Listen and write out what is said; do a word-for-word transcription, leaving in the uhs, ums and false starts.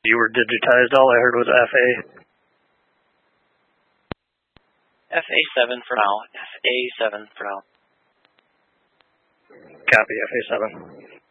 You were digitized. All I heard was F A. F A seven for now. F A seven for now. Copy, F A seven.